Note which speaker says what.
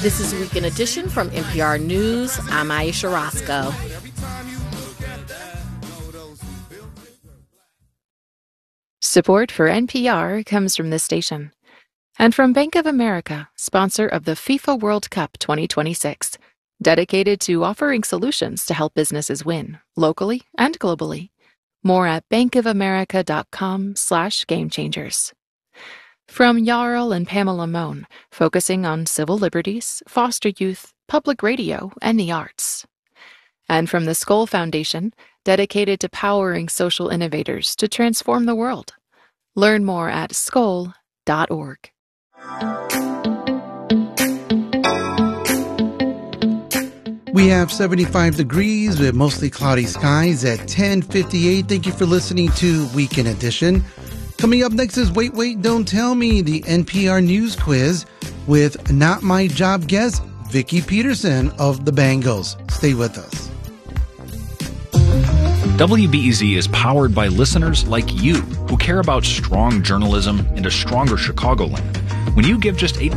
Speaker 1: This is Weekend Edition from NPR News. I'm Aisha Roscoe.
Speaker 2: Support for NPR comes from this station and from Bank of America, sponsor of the FIFA World Cup 2026, dedicated to offering solutions to help businesses win locally and globally. More at bankofamerica.com/gamechangers. From Yarl and Pamela Mohn, focusing on civil liberties, foster youth, public radio, and the arts. And from the Skoll Foundation, dedicated to powering social innovators to transform the world. Learn more at skoll.org.
Speaker 3: We have 75 degrees with mostly cloudy skies at 10:58. Thank you for listening to Weekend Edition. Coming up next is Wait, Wait, Don't Tell Me, the NPR News Quiz with Not My Job guest, Vicki Peterson of the Bangles. Stay with us.
Speaker 4: WBEZ is powered by listeners like you who care about strong journalism and a stronger Chicagoland. When you give just $8